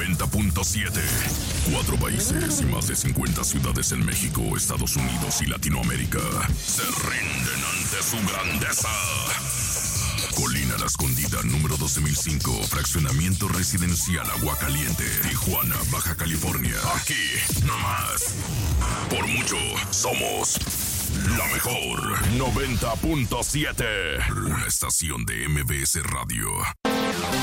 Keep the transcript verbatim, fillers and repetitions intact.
noventa punto siete. Cuatro países y más de cincuenta ciudades en México, Estados Unidos y Latinoamérica se rinden ante su grandeza. Colina La Escondida, número doce mil cinco, fraccionamiento residencial Aguacaliente, Tijuana, Baja California. Aquí, nomás. Por mucho, somos la mejor. noventa punto siete. Una estación de M B S Radio.